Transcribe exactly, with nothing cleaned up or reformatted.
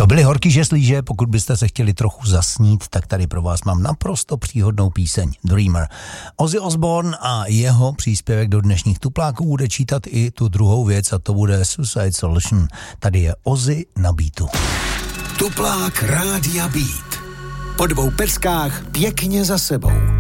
To byly horký žeslíže, pokud byste se chtěli trochu zasnít, tak tady pro vás mám naprosto příhodnou píseň Dreamer. Ozzy Osbourne a jeho příspěvek do dnešních tupláků bude čítat i tu druhou věc a to bude Suicide Solution. Tady je Ozzy na beatu. Tuplák Rádia Beat. Po dvou peckách pěkně za sebou.